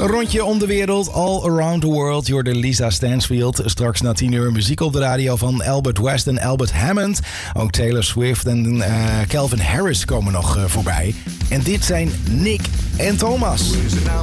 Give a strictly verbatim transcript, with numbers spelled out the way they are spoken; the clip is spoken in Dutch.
Een rondje om de wereld, all around the world. Je hoorde Lisa Stansfield. Straks na tien uur muziek op de radio van Albert West en Albert Hammond. Ook Taylor Swift en uh, Calvin Harris komen nog uh, voorbij. En dit zijn Nick en Thomas.